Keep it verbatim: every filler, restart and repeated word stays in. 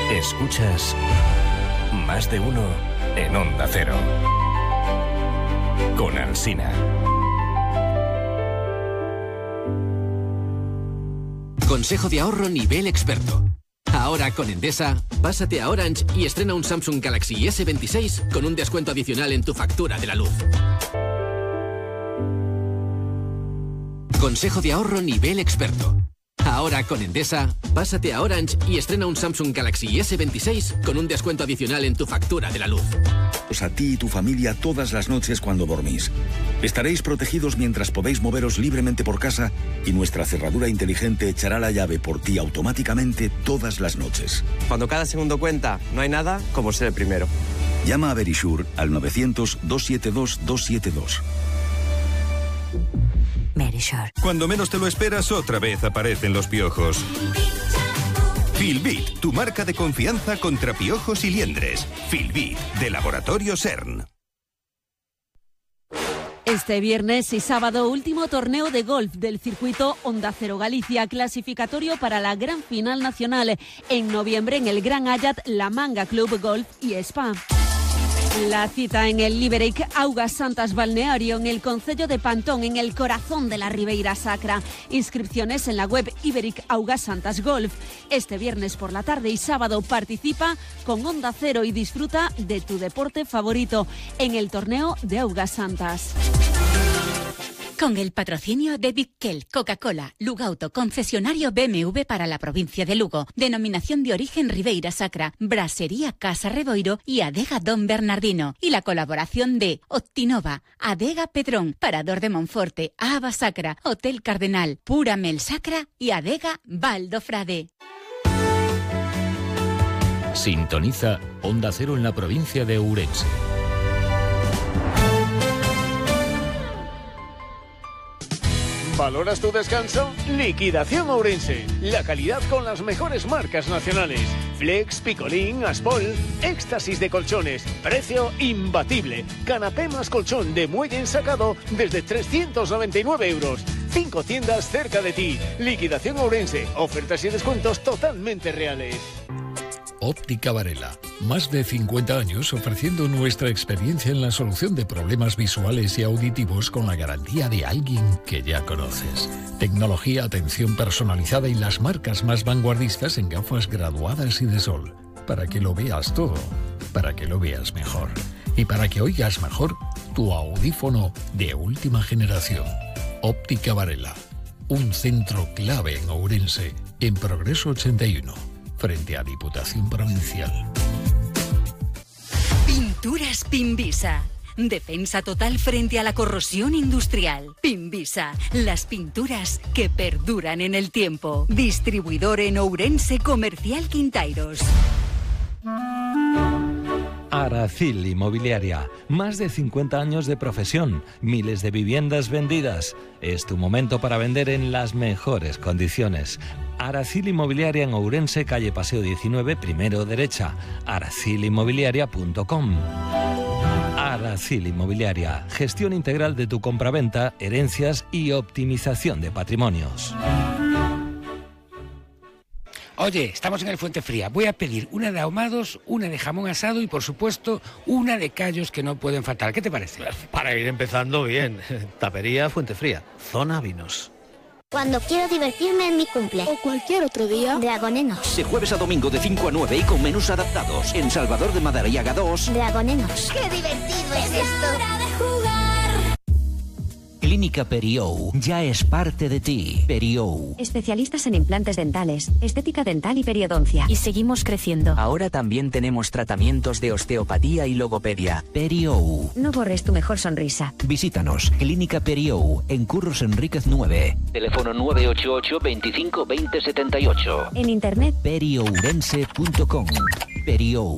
Escuchas Más de Uno en Onda Cero. Con Alsina. Consejo de ahorro nivel experto. Ahora con Endesa, pásate a Orange y estrena un Samsung Galaxy ese veintiséis con un descuento adicional en tu factura de la luz. Consejo de ahorro nivel experto. Ahora con Endesa, pásate a Orange y estrena un Samsung Galaxy ese veintiséis con un descuento adicional en tu factura de la luz. A ti y tu familia todas las noches cuando dormís. Estaréis protegidos mientras podéis moveros libremente por casa y nuestra cerradura inteligente echará la llave por ti automáticamente todas las noches. Cuando cada segundo cuenta, no hay nada como ser el primero. Llama a Verisure al novecientos, doscientos setenta y dos, doscientos setenta y dos. Verisure. Cuando menos te lo esperas, otra vez aparecen los piojos. Filbit, tu marca de confianza contra piojos y liendres. Filbit, de Laboratorio CERN. Este viernes y sábado, último torneo de golf del circuito Onda Cero Galicia, clasificatorio para la gran final nacional. En noviembre, en el Gran Ayat, La Manga Club Golf y Spa. La cita en el Iberic Augas Santas Balneario, en el concello de Pantón, en el corazón de la Ribeira Sacra. Inscripciones en la web Iberic Augas Santas Golf. Este viernes por la tarde y sábado participa con Onda Cero y disfruta de tu deporte favorito en el torneo de Augas Santas. Con el patrocinio de Bickel, Coca-Cola, Lugauto, concesionario B M W para la provincia de Lugo, denominación de origen Ribeira Sacra, Brasería Casa Reboiro y Adega Don Bernardino. Y la colaboración de Optinova, Adega Pedrón, Parador de Monforte, Ava Sacra, Hotel Cardenal, Pura Mel Sacra y Adega Baldo Frade. Sintoniza Onda Cero en la provincia de Ourense. ¿Valoras tu descanso? Liquidación Ourense. La calidad con las mejores marcas nacionales. Flex, Picolín, Aspol. Éxtasis de colchones. Precio imbatible. Canapé más colchón de muelle ensacado desde trescientos noventa y nueve euros. Cinco tiendas cerca de ti. Liquidación Ourense. Ofertas y descuentos totalmente reales. Óptica Varela. Más de cincuenta años ofreciendo nuestra experiencia en la solución de problemas visuales y auditivos con la garantía de alguien que ya conoces. Tecnología, atención personalizada y las marcas más vanguardistas en gafas graduadas y de sol. Para que lo veas todo, para que lo veas mejor. Y para que oigas mejor tu audífono de última generación. Óptica Varela. Un centro clave en Ourense, en Progreso ochenta y uno. Frente a Diputación Provincial. Pinturas Pinvisa. Defensa total frente a la corrosión industrial. Pinvisa. Las pinturas que perduran en el tiempo. Distribuidor en Ourense Comercial Quintairos. Aracil Inmobiliaria. Más de cincuenta años de profesión, miles de viviendas vendidas. Es tu momento para vender en las mejores condiciones. Aracil Inmobiliaria en Ourense, calle Paseo diecinueve, primero derecha. aracil inmobiliaria punto com. Aracil Inmobiliaria. Gestión integral de tu compraventa, herencias y optimización de patrimonios. Oye, estamos en el Fuente Fría. Voy a pedir una de ahumados, una de jamón asado y, por supuesto, una de callos que no pueden faltar. ¿Qué te parece? Para ir empezando bien. Tapería Fuente Fría. Zona vinos. Cuando quiero divertirme en mi cumple. O cualquier otro día. Dragonenos. De jueves a domingo de cinco a nueve y con menús adaptados. En Salvador de Madariaga dos. Dragonenos. ¡Qué divertido es, es esto! Hora de jugar. Clínica Periou ya es parte de ti. Periou. Especialistas en implantes dentales, estética dental y periodoncia. Y seguimos creciendo. Ahora también tenemos tratamientos de osteopatía y logopedia. Periou. No borres tu mejor sonrisa. Visítanos. Clínica Periou en Curros Enríquez nueve. Teléfono nueve ocho ocho, veinticinco, veinte, setenta y ocho. En internet periourense punto com. Periou.